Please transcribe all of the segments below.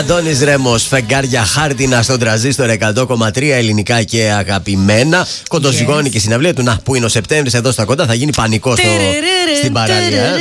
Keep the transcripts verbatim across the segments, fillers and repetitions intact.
Αντώνης Ρέμος, φεγγάρια χάρτινα στον τραζίστορ εκατό κόμμα τρία, ελληνικά και αγαπημένα. Κοντοζυγώνει yes. και συναυλία του. Να, που είναι ο Σεπτέμβρης εδώ στα κοντά, θα γίνει πανικό στο, στην παραλία.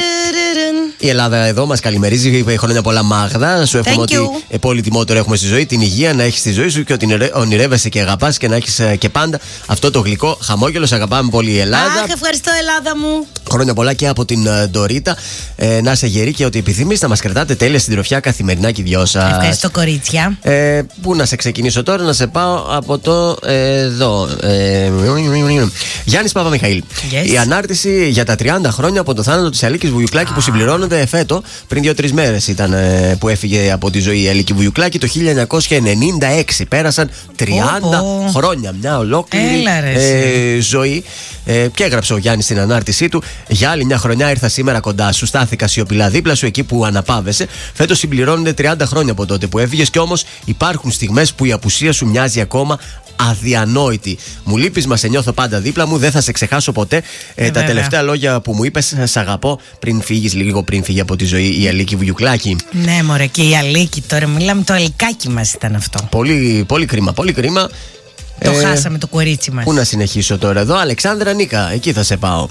Η Ελλάδα εδώ μας καλημερίζει. Χρόνια πολλά, Μάγδα. Σου εύχομαι ότι πολυτιμότερο έχουμε στη ζωή, την υγεία, να έχεις τη ζωή σου και ότι ονειρεύεσαι και αγαπάς και να έχεις και πάντα αυτό το γλυκό χαμόγελο. Σε αγαπάμε πολύ, η Ελλάδα. Αχ, ευχαριστώ, Ελλάδα μου. Χρόνια πολλά και από την Ντορίτα. Ε, να είσαι γεροί και ότι επιθυμείς να μας κρατάτε τέλεια στην τροφιά καθημερινά και οι δυο σας. Ευχαριστώ, κορίτσια. Ε, πού να σε ξεκινήσω τώρα, να σε πάω από το ε, εδώ. Ε, Γιάννης Παπαμιχαήλ. Yes. Η ανάρτηση για τα τριάντα χρόνια από το θάνατο της Αλίκης Βουγιουκλάκη ah. που συμπληρώνονται φέτο. Πριν δύο-τρεις μέρες ήταν ε, που έφυγε από τη ζωή η Αλίκη Βουγιουκλάκη το χίλια εννιακόσια ενενήντα έξι. Πέρασαν τριάντα oh, oh. χρόνια. Μια ολόκληρη ε, ζωή. Ε, και έγραψε ο Γιάννης στην ανάρτησή του: για άλλη μια χρονιά ήρθα σήμερα κοντά σου. Στάθηκα σιωπηλά δίπλα σου εκεί που αναπάβεσαι. Φέτος συμπληρώνονται τριάντα χρόνια από τότε που έφυγες, και όμως υπάρχουν στιγμές που η απουσία σου μοιάζει ακόμα αδιανόητη. Μου λείπεις, μα σε νιώθω πάντα δίπλα μου. Δεν θα σε ξεχάσω ποτέ. Ε, ε, τα τελευταία λόγια που μου είπες, σ' αγαπώ, πριν φύγεις, λίγο πριν φύγει από τη ζωή η Αλίκη Βουγιουκλάκη. Ναι, μωρέ, και η Αλίκη τώρα. Μιλάμε, το αλικάκι μας ήταν αυτό. Πολύ, πολύ κρίμα, πολύ κρίμα. Το ε, χάσαμε το κορίτσι μας. Πού να συνεχίσω τώρα εδώ, Αλεξάνδρα Νίκα, εκεί θα σε πάω.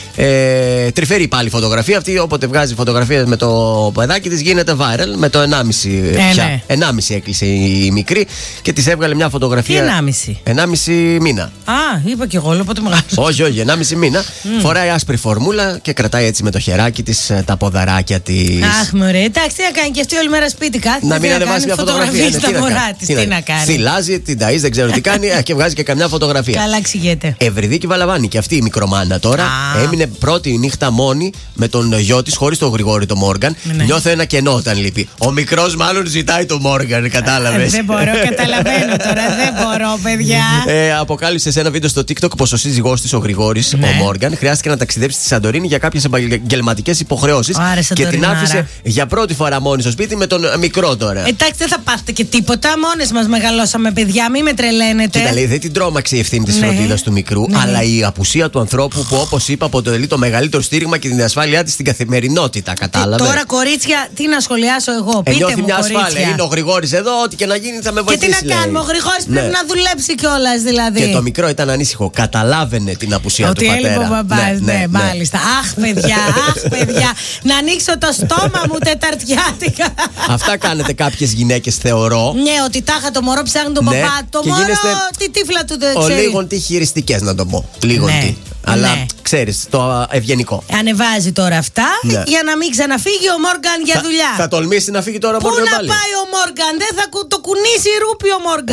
Ε, τρυφερή πάλι φωτογραφία αυτή. Όποτε βγάζει φωτογραφία με το παιδάκι της γίνεται viral. Με το ενάμιση ε, πια. Ναι. ενάμιση έκλεισε η μικρή και της έβγαλε μια φωτογραφία. Τι ενάμιση? ενάμιση μήνα. Α, είπα κι εγώ, λέω πότε μεγάλο. Όχι, όχι, ενάμιση μήνα. Mm. Φοράει άσπρη φορμούλα και κρατάει έτσι με το χεράκι της τα ποδαράκια της. Αχ, μωρέ, εντάξει, τι να κάνει και αυτή όλη μέρα σπίτι κάθεται. Να μην ανεβάσει μια φωτογραφία στα μωρά της. Τι να κάνει. Θυλάζει, την ταΐζει, δεν ξέρω τι κάνει. Και βγάζει και καμιά φωτογραφία. Καλά εξηγείται. Ευρυδίκη Βαλαβάνη, και αυτή η μικρομάνα τώρα ah. έμεινε πρώτη νύχτα μόνη με τον γιο της, χωρίς τον Γρηγόρη το Μόργαν. Ναι. Νιώθω ένα κενό όταν λείπει. Ο μικρός μάλλον ζητάει το Μόργαν, κατάλαβες. Δεν μπορώ, καταλαβαίνω τώρα. Δεν μπορώ, παιδιά. Ε, αποκάλυψε σε ένα βίντεο στο TikTok πως ο σύζυγός της, ο Γρηγόρης, ναι. ο Μόργαν, χρειάστηκε να ταξιδέψει στη Σαντορίνη για κάποιες επαγγελματικές υποχρεώσεις. Και την άφησε για πρώτη φορά μόνη στο σπίτι με τον μικρό τώρα. Εντάξει, δεν θα πάθετε και τίποτα. Μόνες μας μεγαλώσαμε, παιδιά, μην με τρελαίνετε. Κοίτα, λέει, δεν την τρόμαξε η ευθύνη της ναι. φροντίδας του μικρού, ναι. αλλά η απουσία του ανθρώπου που, όπως είπα, αποτελεί το μεγαλύτερο στήριγμα και την ασφάλειά της στην καθημερινότητα. Κατάλαβε. Τώρα, κορίτσια, τι να σχολιάσω εγώ. Πείτε Ενιώθει μου, μια κορίτσια. ασφάλεια. Είναι ο Γρηγόρης εδώ, ό,τι και να γίνει θα με βοηθήσει. Και τι να κάνουμε, ο Γρηγόρης ναι. πρέπει να δουλέψει κιόλας δηλαδή. Και το μικρό ήταν ανήσυχο. Καταλάβαινε την απουσία ότι του πατέρα. Ότι έλειπε ο μπαμπάς, ναι, ναι, ναι, μάλιστα. Αχ, παιδιά, αχ, παιδιά. Να ανοίξω το στόμα μου τεταρτιάτικα. Αυτά κάνετε κάποιες γυναίκες, θεωρώ. Ναι, ότι τάχα το μωρό ψάχνει τον παπά. Το μωρό, τη τύφλα του δεν ξέρει. Ο λίγον τι χειριστικές, να το πω. Λίγον ναι. τι. Αλλά ναι. ξέρεις, το ευγενικό. Ανεβάζει τώρα αυτά ναι. για να μην ξαναφύγει ο Μόργαν για θα, δουλειά. Θα τολμήσει να φύγει τώρα ο Μόργαν. Πού να πάλι. πάει ο Μόργαν, δεν θα το κουνήσει ρούπι ο Μόργαν.